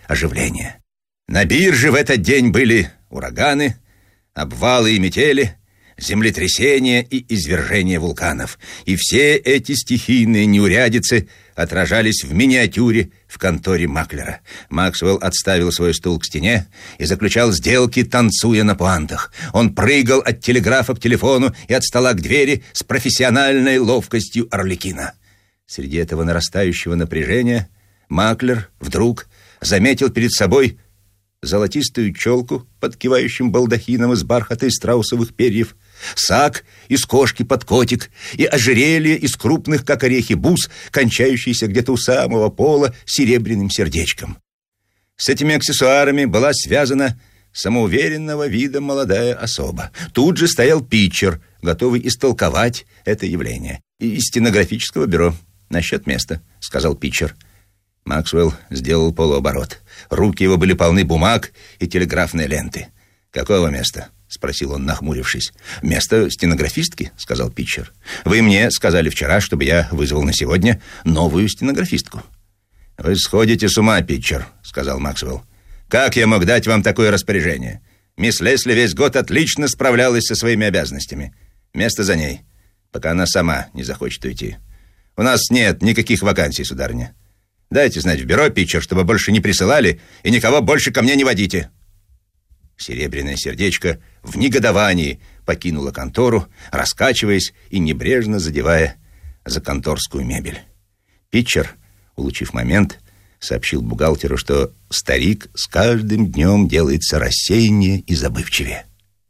оживления. На бирже в этот день были ураганы, обвалы и метели, землетрясения и извержения вулканов. И все эти стихийные неурядицы отражались в миниатюре в конторе маклера. Максвелл отставил свой стул к стене и заключал сделки, танцуя на пуантах. Он прыгал от телеграфа к телефону и от стола к двери с профессиональной ловкостью арлекина. Среди этого нарастающего напряжения маклер вдруг заметил перед собой золотистую челку под кивающим балдахином из бархата и страусовых перьев, сак из кошки под котик и ожерелье из крупных, как орехи, бус, кончающийся где-то у самого пола серебряным сердечком. С этими аксессуарами была связана самоуверенного вида молодая особа. Тут же стоял питчер, готовый истолковать это явление. «И из стенографического бюро. Насчет места», — сказал питчер. Максвелл сделал полуоборот. Руки его были полны бумаг и телеграфной ленты. «Какого места?» — спросил он, нахмурившись. «Место стенографистки», — сказал питчер. «Вы мне сказали вчера, чтобы я вызвал на сегодня новую стенографистку». «Вы сходите с ума, питчер», — сказал Максвелл. «Как я мог дать вам такое распоряжение? Мисс Лесли весь год отлично справлялась со своими обязанностями. Место за ней, пока она сама не захочет уйти. У нас нет никаких вакансий, сударыня. Дайте знать в бюро, питчер, чтобы больше не присылали, и никого больше ко мне не водите». Серебряное сердечко в негодовании покинуло контору, раскачиваясь и небрежно задевая за конторскую мебель. Питчер, улучив момент, сообщил бухгалтеру, что старик с каждым днем делается рассеяннее и забывчивее.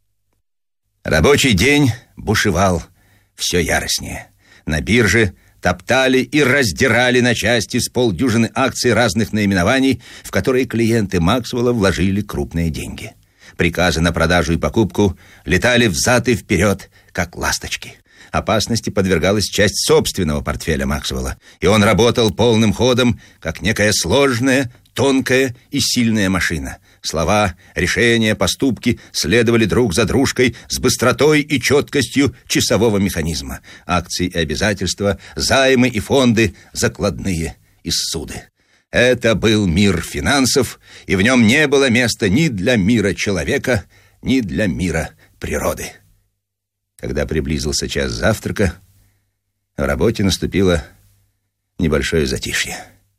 Рабочий день бушевал все яростнее. На бирже топтали и раздирали на части с полдюжины акций разных наименований, в которые клиенты Максвелла вложили крупные деньги. Приказы на продажу и покупку летали взад и вперед, как ласточки. Опасности подвергалась часть собственного портфеля Максвелла, и он работал полным ходом, как некая сложная, тонкая и сильная машина. Слова, решения, поступки следовали друг за дружкой с быстротой и четкостью часового механизма. Акции и обязательства, займы и фонды, закладные и ссуды. Это был мир финансов, и в нем не было места ни для мира человека, ни для мира природы. Когда приблизился час завтрака, в работе наступило небольшое затишье.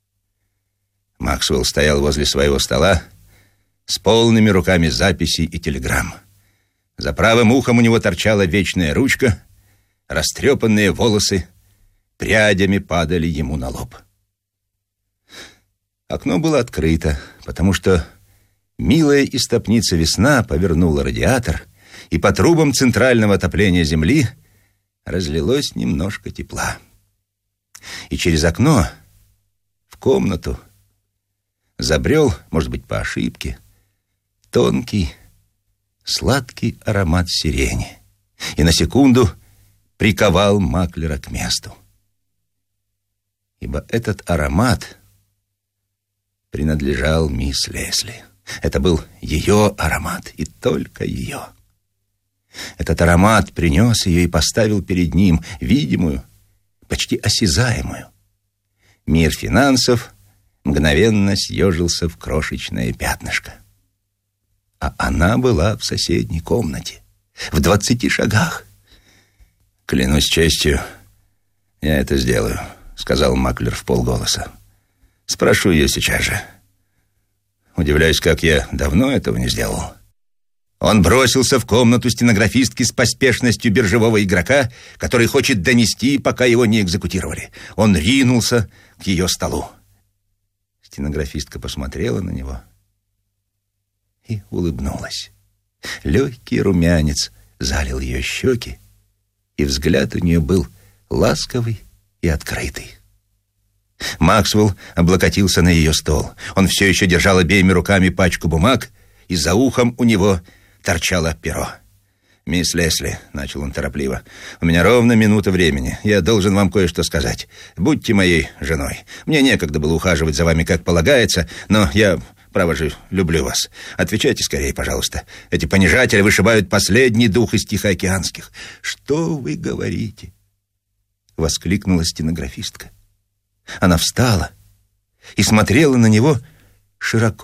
Максвелл стоял возле своего стола с полными руками записей и телеграмм. За правым ухом у него торчала вечная ручка, растрепанные волосы прядями падали ему на лоб. Окно было открыто, потому что милая истопница весна повернула радиатор, и по трубам центрального отопления земли разлилось немножко тепла. И через окно в комнату забрел, может быть, по ошибке, тонкий, сладкий аромат сирени и на секунду приковал маклера к месту. Ибо этот аромат принадлежал мисс Лесли. Это был ее аромат, и только ее. Этот аромат принес ее и поставил перед ним видимую, почти осязаемую. Мир финансов мгновенно съежился в крошечное пятнышко. А она была в соседней комнате, в 20 шагах. «Клянусь честью, я это сделаю», — сказал маклер вполголоса. «Спрошу ее сейчас же. Удивляюсь, как я давно этого не сделал». Он бросился в комнату стенографистки с поспешностью биржевого игрока, который хочет донести, пока его не экзекутировали. Он ринулся к ее столу. Стенографистка посмотрела на него и улыбнулась. Легкий румянец залил ее щеки, и взгляд у нее был ласковый и открытый. Максвелл облокотился на ее стол. Он все еще держал обеими руками пачку бумаг, и за ухом у него торчало перо. «Мисс Лесли», — начал он торопливо, — «у меня ровно минута времени. Я должен вам кое-что сказать. Будьте моей женой. Мне некогда было ухаживать за вами, как полагается, но я, право же, люблю вас. Отвечайте скорее, пожалуйста. Эти понижатели вышибают последний дух из тихоокеанских». «Что вы говорите?» — воскликнула стенографистка. Она встала и смотрела на него широко